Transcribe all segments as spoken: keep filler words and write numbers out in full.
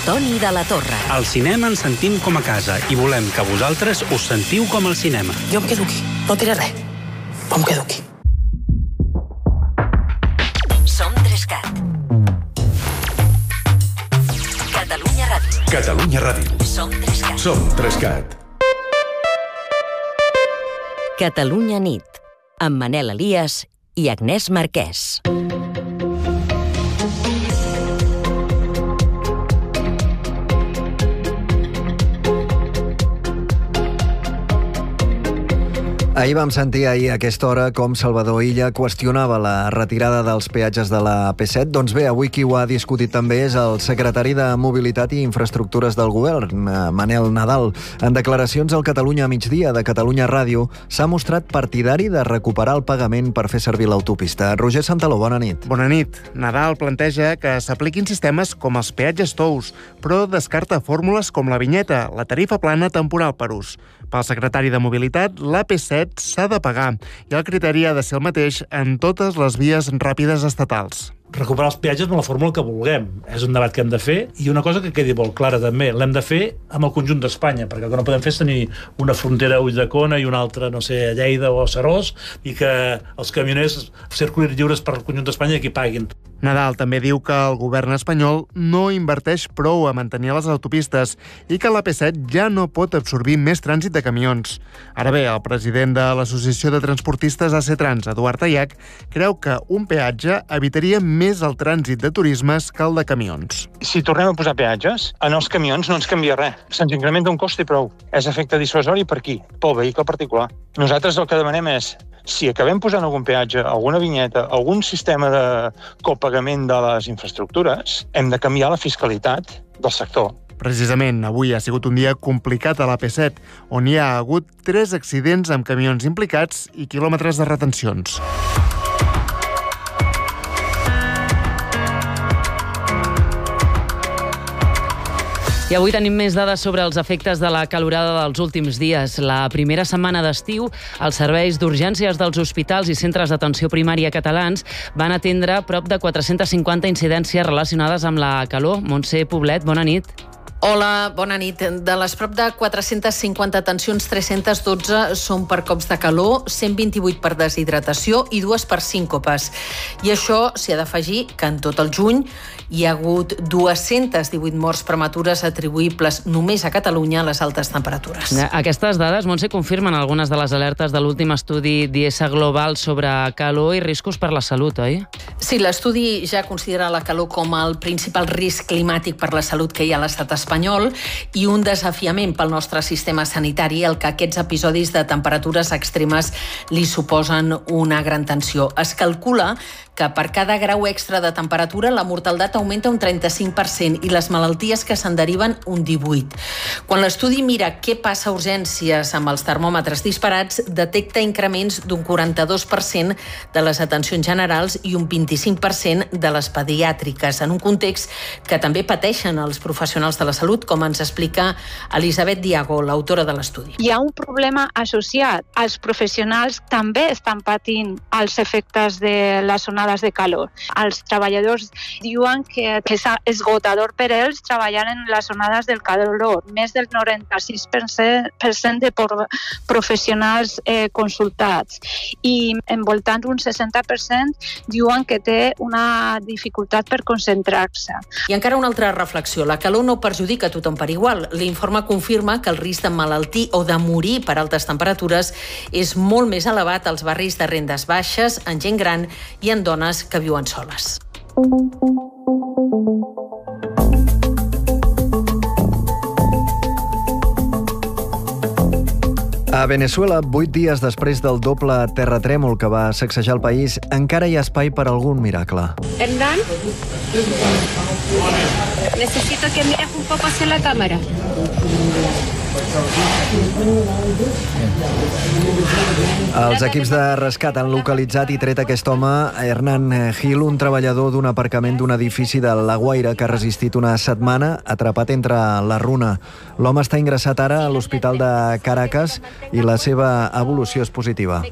Toni de la Torre. Al cinema ens sentim com a casa i volem que vosaltres us sentiu com al cinema. Jo em quedo aquí, no diré res. Però em quedo aquí. Som Trescat. Catalunya Ràdio. Catalunya Ràdio. Som Trescat. Som Trescat. Catalunya nit, amb Manel Elias i Agnès Marquès. Ahir vam sentir ahir a aquesta hora com Salvador Illa qüestionava la retirada dels peatges de la A P set. Doncs bé, avui qui ho ha discutit també és el secretari de Mobilitat i Infraestructures del Govern, Manel Nadal. En declaracions al Catalunya a migdia de Catalunya Ràdio s'ha mostrat partidari de recuperar el pagament per fer servir l'autopista. Roger Santaló, bona nit. Bona nit. Nadal planteja que s'apliquin sistemes com els peatges tous, però descarta fórmules com la vinyeta, la tarifa plana temporal per ús. Pel secretari de Mobilitat, l'A P set s'ha de pagar i el criteri ha de ser el mateix en totes les vies ràpides estatals. Recuperar els peatges amb la fórmula que vulguem. És un debat que hem de fer i una cosa que quedi molt clara també, l'hem de fer amb el conjunt d'Espanya, perquè el que no podem fer és tenir una frontera a Ulldecona i una altra, no sé, a Lleida o a Serós, i que els camioners circulin lliures per el conjunt d'Espanya i aquí paguin. Nadal també diu que el govern espanyol no inverteix prou a mantenir les autopistes i que l'A P set ja no pot absorbir més trànsit de camions. Ara bé, el president de l'Associació de Transportistes ACTrans, Eduard Ayac, creu que un peatge evitaria més el trànsit de turismes que el de camions. Si tornem a posar peatges, en els camions no ens canvia res. Se'ns incrementa un cost i prou. És efecte dissuasori per qui? Pel vehicle particular. Nosaltres el que demanem és, si acabem posant algun peatge, alguna vinyeta, algun sistema de copagament de les infraestructures, hem de canviar la fiscalitat del sector. Precisament, avui ha sigut un dia complicat a l'A P set, on hi ha hagut tres accidents amb camions implicats i quilòmetres de retencions. I avui tenim més dades sobre els efectes de la calorada dels últims dies. La primera setmana d'estiu, els serveis d'urgències dels hospitals i centres d'atenció primària catalans van atendre prop de quatre-centes cinquanta incidències relacionades amb la calor. Montse Poblet, bona nit. Hola, bona nit. De les prop de quatre-centes cinquanta atencions, tres-centes dotze són per cops de calor, cent vint-i-vuit per deshidratació i dues per síncopes. I això s'hi ha d'afegir que en tot el juny hi ha hagut dues-centes divuit morts prematures atribuïbles només a Catalunya a les altes temperatures. Aquestes dades, Montse, confirmen algunes de les alertes de l'últim estudi d'I E S A Global sobre calor i riscos per la salut, oi? Sí, l'estudi ja considera la calor com el principal risc climàtic per la salut que hi ha a l'estat espanyol i un desafiament pel nostre sistema sanitari, el que aquests episodis de temperatures extremes li suposen una gran tensió. Es calcula que per cada grau extra de temperatura la mortaldat augmenta un trenta-cinc per cent i les malalties que se'n deriven un divuit per cent. Quan l'estudi mira què passa a urgències amb els termòmetres disparats, detecta increments d'un quaranta-dos per cent de les atencions generals i un vint-i-cinc per cent de les pediàtriques, en un context que també pateixen els professionals de la salut, com ens explica Elisabet Diago, l'autora de l'estudi. Hi ha un problema associat. Els professionals també estan patint els efectes de les onades de calor. Els treballadors diuen que és esgotador per ells treballar en les onades del calor. Més del noranta-sis per cent de professionals eh, consultats. I envoltant un seixanta per cent diuen que té una dificultat per concentrar-se. I encara una altra reflexió. La calor no perjudica a tothom per igual. L'informe confirma que el risc d'emmalaltir o de morir per altes temperatures és molt més elevat als barris de rendes baixes, en gent gran i en dones que viuen soles. A Venezuela, vuit dies després del doble terratrèmol que va sacsejar el país, encara hi ha espai per a algun miracle. Hernán, necesito que mires un poco hacia la cámara. Els equips de rescat han localitzat i tret aquest home, Hernán Gil, un treballador d'un aparcament d'un edifici de La Guaira que ha resistit una setmana atrapat entre la runa. L'home està ingressat ara a l'Hospital de Caracas i la seva evolució és positiva.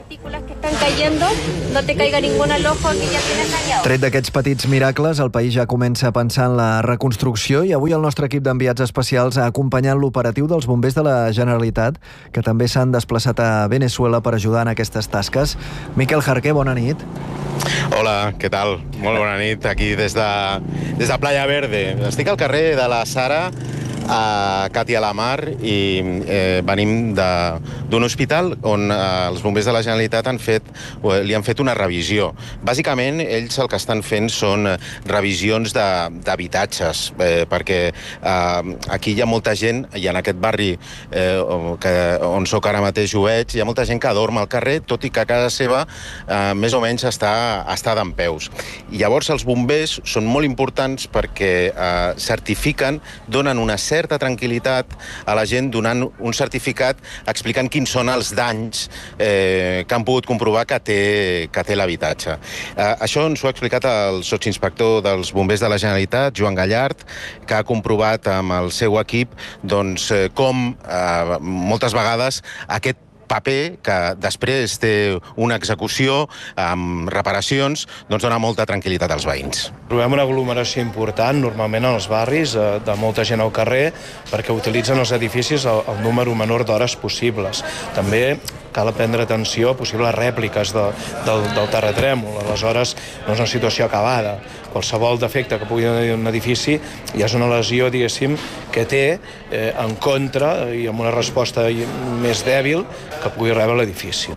Tret d'aquests petits miracles, el país ja comença a pensar en la reconstrucció i avui el nostre equip d'enviats especials ha acompanyat l'operatiu dels bombers de la Generalitat, que també s'han desplaçat a Venezuela per ajudar en aquestes tasques. Miquel Jarqué, bona nit. Hola, què tal? Molt bona nit, aquí des de, des de Playa Verde. Estic al carrer de la Sara, a Cati a la Mar, i eh, venim d'un hospital on eh, els bombers de la Generalitat han fet, li han fet una revisió. Bàsicament, ells el que estan fent són revisions d'habitatges, eh, perquè eh, aquí hi ha molta gent, i en aquest barri eh, que, on soc ara mateix ho veig, hi ha molta gent que dorm al carrer, tot i que a casa seva eh, més o menys està, està dempeus. I llavors els bombers són molt importants perquè eh, certifiquen, donen una certa certa tranquil·litat a la gent donant un certificat explicant quins són els danys eh, que han pogut comprovar que té, que té l'habitatge. Eh, això ens ho ha explicat el sotsinspector dels bombers de la Generalitat, Joan Gallard, que ha comprovat amb el seu equip doncs, eh, com eh, moltes vegades aquest paper, que després té una execució amb reparacions, doncs dona molta tranquil·litat als veïns. Trobem una aglomeració important, normalment en els barris, de molta gent al carrer, perquè utilitzen els edificis el, el número menor d'hores possibles. També cal prendre atenció a possibles rèpliques de, del, del terratrèmol. Aleshores, no és una situació acabada. Qualsevol defecte que pugui tenir un edifici ja és una lesió, diguéssim, que té eh, en contra i amb una resposta més dèbil que pugui rebre l'edifici.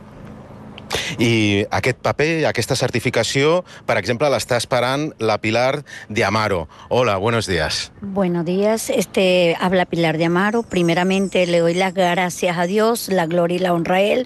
I aquest paper, aquesta certificació, per exemple, l'està esperant la Pilar de Amaro. Hola, buenos días. Buenos días, este, habla Pilar de Amaro. Primeramente le doy las gracias a Dios, la gloria y la honra a Él.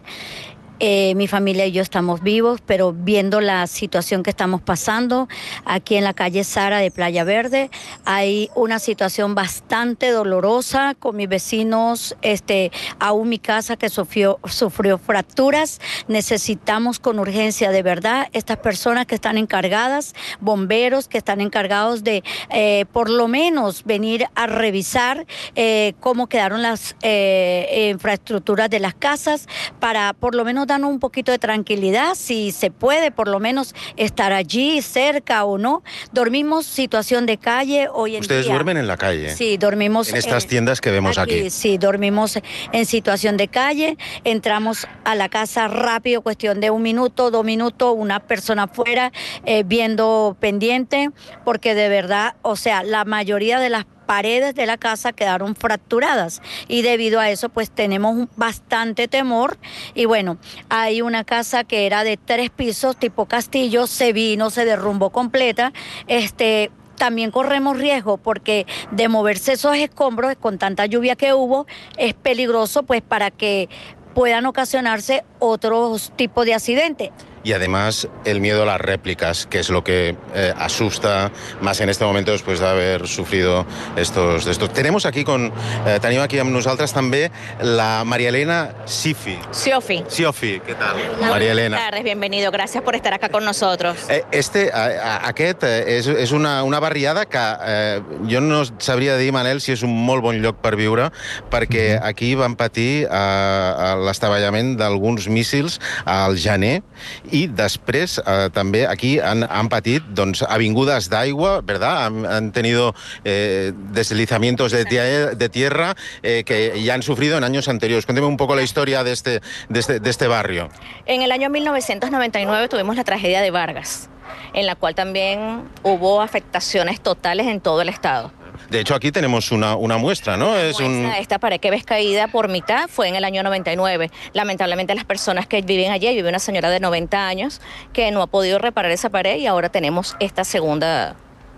Eh, mi familia y yo estamos vivos, pero viendo la situación que estamos pasando aquí en la calle Sara de Playa Verde, hay una situación bastante dolorosa con mis vecinos, este, aún mi casa que sufrió, sufrió fracturas. Necesitamos con urgencia, de verdad, estas personas que están encargadas, bomberos que están encargados de eh, por lo menos venir a revisar eh, cómo quedaron las eh, infraestructuras de las casas, para por lo menos darnos un poquito de tranquilidad, si se puede por lo menos estar allí cerca o no. Dormimos situación de calle hoy en ¿Ustedes día. duermen en la calle? Sí, dormimos en estas en, tiendas que vemos aquí, aquí. Sí, dormimos en situación de calle, entramos a la casa rápido, cuestión de un minuto, dos minutos, una persona afuera eh, viendo pendiente, porque de verdad, o sea, la mayoría de las paredes de la casa quedaron fracturadas y debido a eso pues tenemos bastante temor. Y bueno, hay una casa que era de tres pisos tipo castillo, se vino, se derrumbó completa. Este, también corremos riesgo porque de moverse esos escombros con tanta lluvia que hubo es peligroso pues para que puedan ocasionarse otros tipos de accidentes. Y además el miedo a las réplicas, que es lo que eh, asusta más en este momento después de haber sufrido estos... estos. Tenemos aquí con... Eh, tenim aquí amb nosaltres també la María Elena Sifi. Siofi. Siofi, ¿qué tal? María Elena. Buenas tardes, bienvenido. Gracias por estar acá con nosotros. Eh, este, a, a, aquest eh, és, és una, una barriada que eh, jo no sabria dir, Manel, si és un molt bon lloc per viure, perquè aquí van patir eh, l'estavellament d'alguns míssils al gener, i després eh, també aquí han, han patit doncs, avingudes d'aigua, ¿verdad? Han, han tenido eh, deslizamientos de, de tierra eh, que ya han sufrido en años anteriores. Cuénteme un poco la historia de este, de, este, de este barrio. En el año mil novecientos noventa y nueve tuvimos la tragedia de Vargas, en la cual también hubo afectaciones totales en todo el estado. De hecho, aquí tenemos una, una muestra, ¿no? Es muestra, un... Esta pared que ves caída por mitad fue en el año noventa y nueve. Lamentablemente las personas que viven allí, vive una señora de noventa años que no ha podido reparar esa pared y ahora tenemos esta segunda.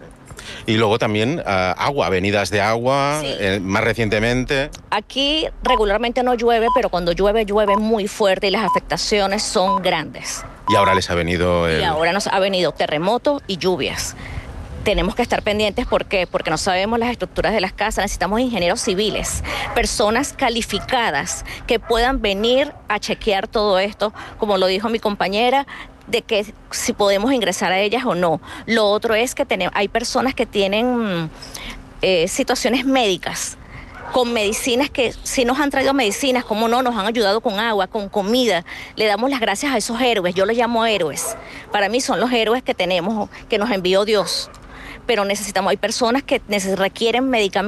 Y luego también uh, agua, avenidas de agua, sí. eh, más recientemente. Aquí regularmente no llueve, pero cuando llueve, llueve muy fuerte y las afectaciones son grandes. Y ahora les ha venido... El... Y ahora nos ha venido terremotos y lluvias. tenemos que estar pendientes. ¿Por qué? Porque no sabemos las estructuras de las casas, necesitamos ingenieros civiles, personas calificadas que puedan venir a chequear todo esto, como lo dijo mi compañera, de que si podemos ingresar a ellas o no. Lo otro es que tenemos, hay personas que tienen eh, situaciones médicas, con medicinas que sí nos han traído medicinas, como no, nos han ayudado con agua, con comida. Le damos las gracias a esos héroes, yo los llamo héroes. Para mí son los héroes que tenemos, que nos envió Dios. Pero necesitamos, hay personas que requieren medicamentos.